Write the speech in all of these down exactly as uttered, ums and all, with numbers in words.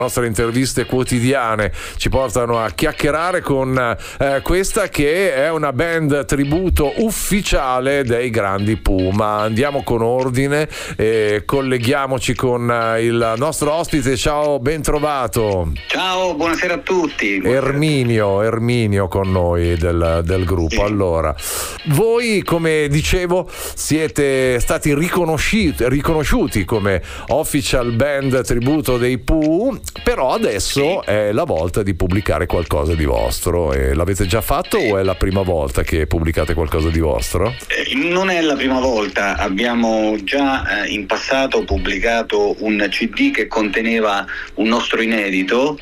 Le nostre interviste quotidiane ci portano a chiacchierare con eh, questa che è una band tributo ufficiale dei grandi Pooh. Ma andiamo con ordine e colleghiamoci con eh, il nostro ospite. Ciao, ben trovato. Ciao, buonasera a tutti. Buonasera. Erminio, Erminio con noi del, del gruppo. Sì. Allora, voi, come dicevo, siete stati riconosciuti, riconosciuti come official band tributo dei Pooh. Però adesso sì. È la volta di pubblicare qualcosa di vostro. E l'avete già fatto sì. O è la prima volta che pubblicate qualcosa di vostro? Eh, non è la prima volta, abbiamo già eh, in passato pubblicato un C D che conteneva un nostro inedito,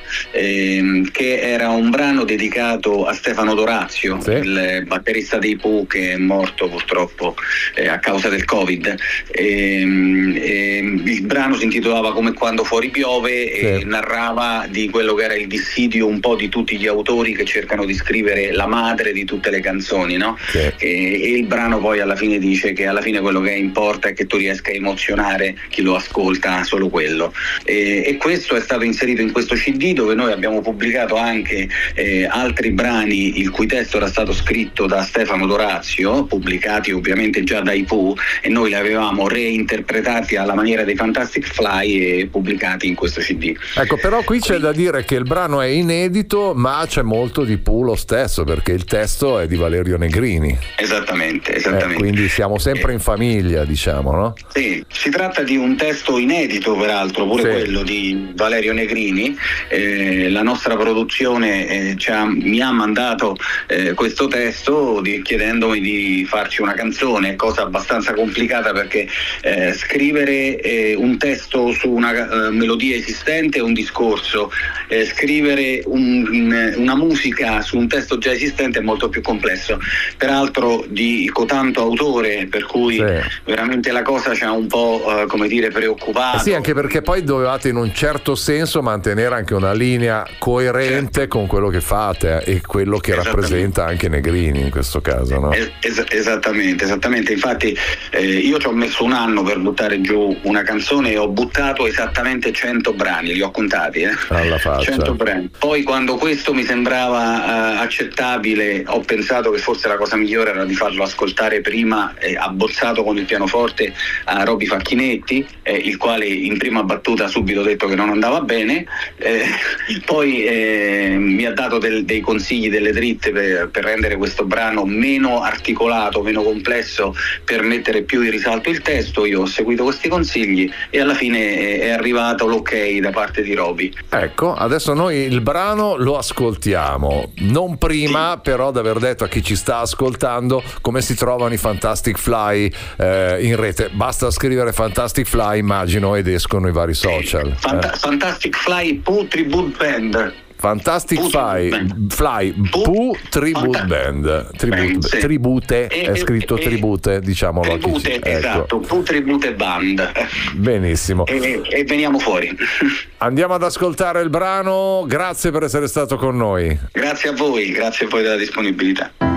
eh, che era un brano dedicato a Stefano Dorazio, sì. il batterista dei Pooh che è morto purtroppo eh, a causa del Covid. Eh, eh, il brano si intitolava Come quando fuori piove sì. e narrava di quello che era il dissidio un po' di tutti gli autori che cercano di scrivere la madre di tutte le canzoni, no? Sì. E, e il brano poi alla fine dice che alla fine quello che importa è che tu riesca a emozionare chi lo ascolta, solo quello. E, e questo è stato inserito in questo C D, dove noi abbiamo pubblicato anche eh, altri brani il cui testo era stato scritto da Stefano Dorazio, pubblicati ovviamente già dai Pooh, e noi li avevamo reinterpretati alla maniera dei Fantastic Fly e pubblicati in questo C D. Ecco, però qui c'è da dire che il brano è inedito, ma c'è molto di Pooh lo stesso, perché il testo è di Valerio Negrini. Esattamente, esattamente. Eh, quindi siamo sempre in famiglia, diciamo, no? Sì, si tratta di un testo inedito, peraltro, pure sì. quello di Valerio Negrini. Eh, la nostra produzione eh, ci ha, mi ha mandato eh, questo testo di, chiedendomi di farci una canzone, cosa abbastanza complicata perché eh, scrivere eh, un testo su una uh, melodia esistente è un discorso, eh, scrivere un, una musica su un testo già esistente è molto più complesso, peraltro di cotanto autore, per cui sì. veramente la cosa ci ha un po' eh, come dire preoccupato. Eh sì, anche perché poi dovevate in un certo senso mantenere anche una linea coerente certo. con quello che fate e quello che rappresenta anche Negrini in questo caso, no? Es- esattamente, esattamente. Infatti eh, io ci ho messo un anno per buttare giù una canzone e ho buttato esattamente cento brani, li ho contati, eh? Alla faccia. cento brani. Poi quando questo mi sembrava uh, accettabile, ho pensato che forse la cosa migliore era di farlo ascoltare prima, eh, abbozzato con il pianoforte a Roby Facchinetti, eh, il quale in prima battuta ha subito detto che non andava bene, eh, poi eh, mi ha dato del, dei consigli, delle dritte per, per rendere questo brano meno articolato, meno complesso, per mettere più in risalto il testo. Io ho seguito questi consigli e alla fine eh, è arrivato l'ok da parte di Roby. Ecco, adesso noi il brano lo ascoltiamo, non prima sì. però di aver detto a chi ci sta ascoltando come si trovano i Fantastic Fly eh, in rete. Basta scrivere Fantastic Fly, immagino, ed escono i vari social. Fant- eh. Fantastic Fly Pooh Tribute Band. Fantastic Fly, Fly Pooh Tribute Band, tribute, sì. tribute, e, è scritto e, tribute, diciamolo. Tribute, ci, esatto, ecco. Pooh Tribute Band. Benissimo. E, e veniamo fuori. Andiamo ad ascoltare il brano, grazie per essere stato con noi. Grazie a voi, grazie a voi della disponibilità.